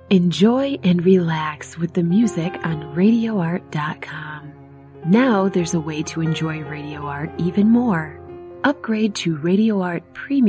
Enjoy and relax with the music on RadioArt.com. Now there's a way to enjoy Radio Art even more. Upgrade to Radio Art Premium